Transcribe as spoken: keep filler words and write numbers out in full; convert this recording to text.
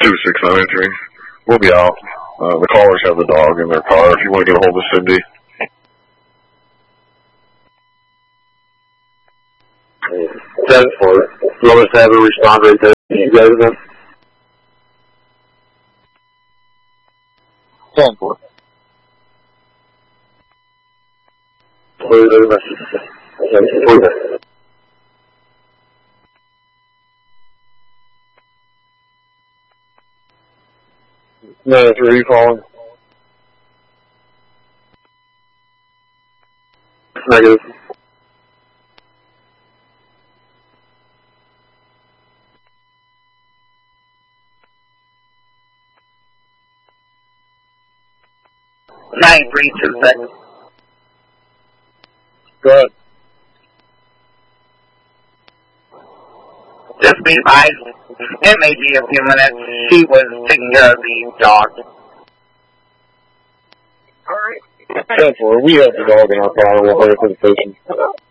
two six nine three. We'll be out. Uh, the callers have the dog in their car if you want to get a hold of Cindy. ten four. You want us to have a respond right there? You guys then? ten four. Wait, wait, wait. Manager, are you calling? Negative. Nine three two six. Go ahead. Just be advised, it may be a few minutes. She was taking care of the dog. Alright. ten four. We have the dog in our car. We'll bring it to the station.